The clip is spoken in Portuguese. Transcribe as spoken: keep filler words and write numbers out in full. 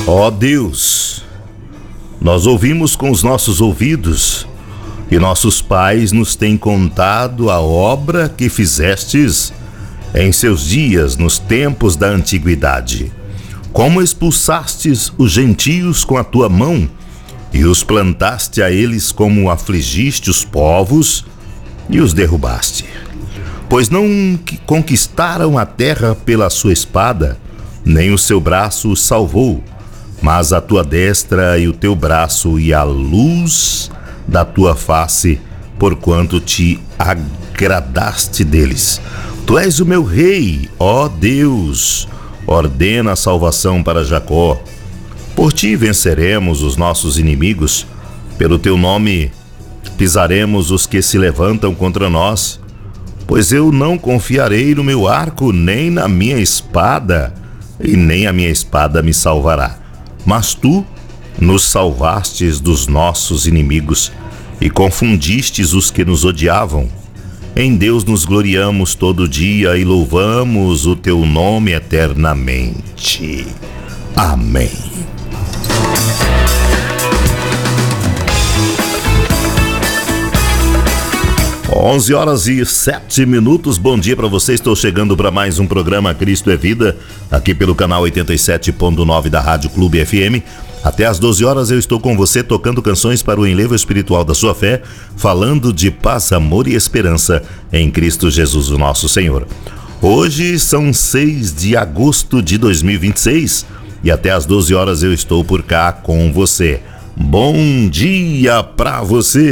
Ó Deus, nós ouvimos com os nossos ouvidos e nossos pais nos têm contado a obra que fizestes em seus dias nos tempos da antiguidade. Como expulsastes os gentios com a tua mão e os plantaste a eles, como afligiste os povos e os derrubaste. Pois não conquistaram a terra pela sua espada, nem o seu braço os salvou, mas a tua destra e o teu braço e a luz da tua face, porquanto te agradaste deles. Tu és o meu rei, ó Deus, ordena a salvação para Jacó. Por ti venceremos os nossos inimigos, pelo teu nome pisaremos os que se levantam contra nós. Pois eu não confiarei no meu arco, nem na minha espada, e nem a minha espada me salvará. Mas tu nos salvastes dos nossos inimigos e confundistes os que nos odiavam. Em Deus nos gloriamos todo dia e louvamos o teu nome eternamente. Amém. onze horas e sete minutos, bom dia para você. Estou chegando para mais um programa Cristo é Vida, aqui pelo canal oitenta e sete ponto nove da Rádio Clube F M. Até às doze horas eu estou com você tocando canções para o enlevo espiritual da sua fé, falando de paz, amor e esperança em Cristo Jesus, o nosso Senhor. Hoje são seis de agosto de dois mil e vinte e seis e até às doze horas eu estou por cá com você. Bom dia para você!